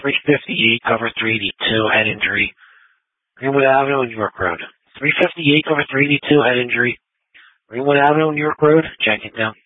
358 cover 382, head injury. Greenwood Avenue, New York Road. 358 cover 382, head injury. Greenwood Avenue, New York Road, Jenkintown.